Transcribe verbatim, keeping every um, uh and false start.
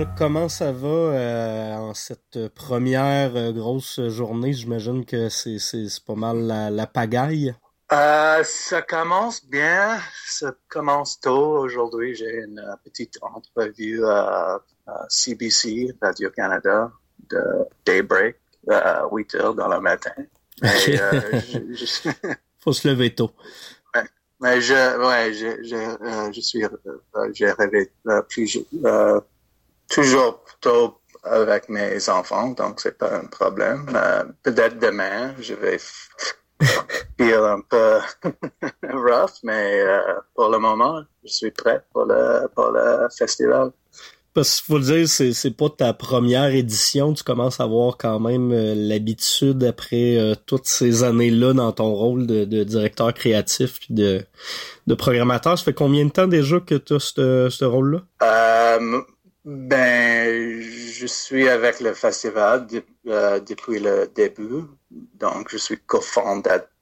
comment ça va euh, en cette première euh, grosse journée? J'imagine que c'est, c'est, c'est pas mal la, la pagaille. Euh, ça commence bien, ça commence tôt. Aujourd'hui, j'ai une euh, petite entrevue à, à C B C, Radio-Canada, de Daybreak, à huit heures dans le matin. Mais, euh, OK. je, je, Faut se lever tôt. ouais, mais je, ouais, je, je, euh, je suis, euh, j'ai rêvé euh, plus, euh, toujours tôt avec mes enfants, donc c'est pas un problème. Euh, peut-être demain, je vais feel un peu rough, mais euh, pour le moment, je suis prêt pour le, pour le festival. Parce qu'il faut le dire, c'est, c'est pas ta première édition. Tu commences à avoir quand même euh, l'habitude après euh, toutes ces années-là dans ton rôle de, de directeur créatif puis de, de programmateur. Ça fait combien de temps déjà que tu as ce, ce rôle-là? Euh, ben, je suis avec le festival de- euh, depuis le début, donc je suis cofondateur